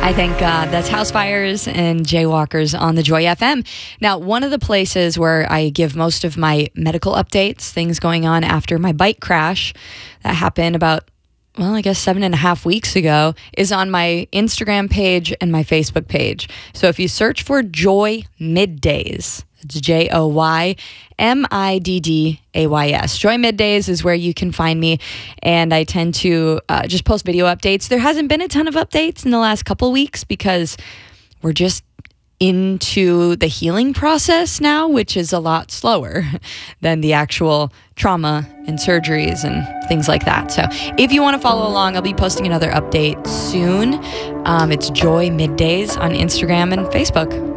I think that's House Fires and Jaywalkers on the Joy FM. Now, one of the places where I give most of my medical updates, things going on after my bike crash that happened about, well, I guess 7.5 weeks ago, is on my Instagram page and my Facebook page. So if you search for Joy Middays, it's JoyMiddays. Joy Middays is where you can find me, and I tend to just post video updates. There hasn't been a ton of updates in the last couple weeks because we're just into the healing process now, which is a lot slower than the actual trauma and surgeries and things like that. So if you want to follow along, I'll be posting another update soon. It's Joy Middays on Instagram and Facebook.